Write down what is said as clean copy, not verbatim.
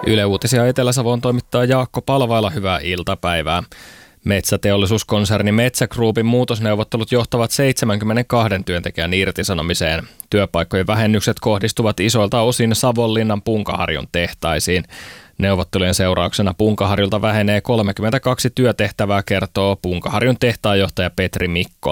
Yle Uutisia Etelä-Savon toimittaa Jaakko Palvaila, hyvää iltapäivää. Metsäteollisuuskonserni Metsä Groupin muutosneuvottelut johtavat 72 työntekijän irtisanomiseen. Työpaikkojen vähennykset kohdistuvat isoilta osin Savonlinnan Punkaharjun tehtaisiin. Neuvottelujen seurauksena Punkaharjulta vähenee 32 työtehtävää, kertoo Punkaharjun tehtaanjohtaja Petri Mikkola.